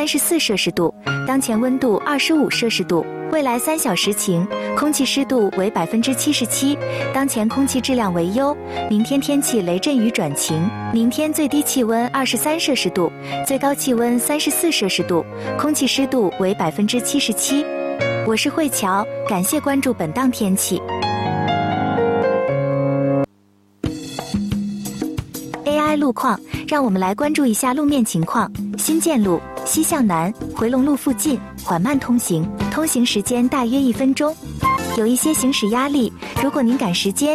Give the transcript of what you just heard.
34摄氏度，当前温度25摄氏度。未来3小时晴，空气湿度为77%，当前空气质量为优。明天天气雷阵雨转晴，明天最低气温23摄氏度，最高气温34摄氏度，空气湿度为77%。我是慧乔，感谢关注本档天气。AI 路况，让我们来关注一下路面情况。新建路西向南回龙路附近缓慢通行，通行时间大约1分钟，有一些行驶压力。如果您赶时间，